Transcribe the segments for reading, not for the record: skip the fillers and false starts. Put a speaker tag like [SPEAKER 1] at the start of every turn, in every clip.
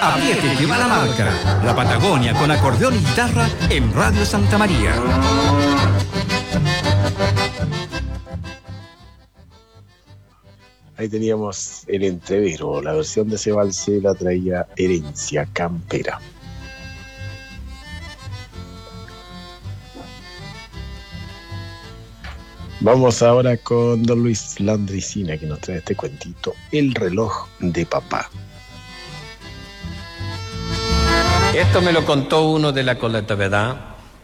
[SPEAKER 1] Apriete que va la marca. La Patagonia con acordeón y guitarra en Radio Santa María.
[SPEAKER 2] Ahí teníamos el entrevero. La versión de ese vals la traía Herencia Campera. Vamos ahora con don Luis Landricina, que nos trae este cuentito, El reloj de papá.
[SPEAKER 3] Esto me lo contó uno de la colectividad.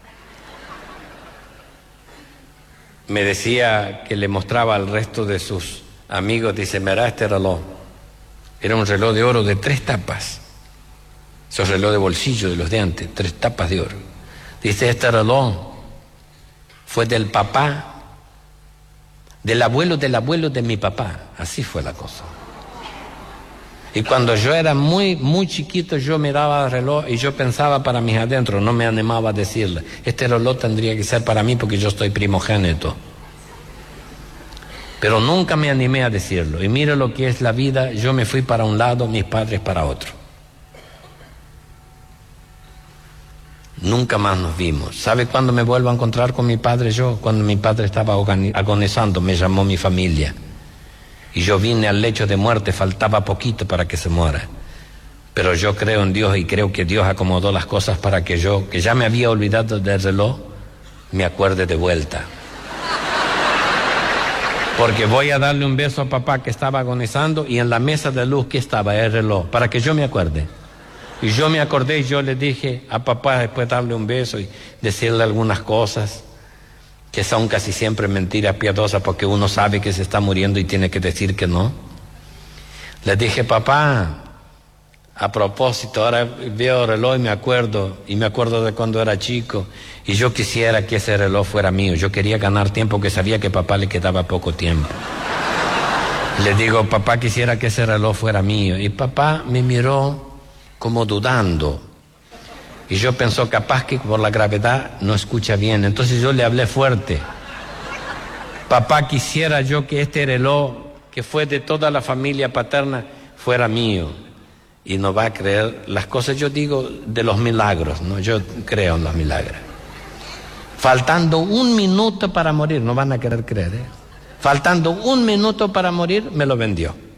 [SPEAKER 3] Me decía que le mostraba al resto de sus amigos, dice, mirá este reloj. Era un reloj de oro de 3 tapas. Esos reloj de bolsillo de los de antes, 3 tapas de oro. Dice, este reloj fue del papá, del abuelo de mi papá. Así fue la cosa. Y cuando yo era muy chiquito, yo miraba el reloj y yo pensaba para mis adentros, no me animaba a decirle, este reloj tendría que ser para mí porque yo estoy primogénito. Pero nunca me animé a decirlo. Y mira lo que es la vida, yo me fui para un lado, mis padres para otro. Nunca más nos vimos. ¿Sabe cuándo me vuelvo a encontrar con mi padre yo? Cuando mi padre estaba agonizando, me llamó mi familia. Y yo vine al lecho de muerte, faltaba poquito para que se muera. Pero yo creo en Dios y creo que Dios acomodó las cosas para que yo, que ya me había olvidado del reloj, me acuerde de vuelta. Porque voy a darle un beso a papá que estaba agonizando y en la mesa de luz que estaba el reloj, para que yo me acuerde. Y yo me acordé y yo le dije a papá después darle un beso y decirle algunas cosas que son casi siempre mentiras piadosas porque uno sabe que se está muriendo y tiene que decir que no. Le dije, papá, a propósito, ahora veo el reloj y me acuerdo de cuando era chico y yo quisiera que ese reloj fuera mío. Yo quería ganar tiempo porque sabía que a papá le quedaba poco tiempo. Le digo, papá, quisiera que ese reloj fuera mío. Y papá me miró como dudando. Y yo pensó, capaz que por la gravedad no escucha bien. Entonces yo le hablé fuerte. Papá, quisiera yo que este reloj, que fue de toda la familia paterna, fuera mío. Y no va a creer las cosas, yo digo, de los milagros, ¿no? Yo creo en los milagros. Faltando 1 minuto para morir, no van a querer creer, ¿eh? Faltando 1 minuto para morir, me lo vendió.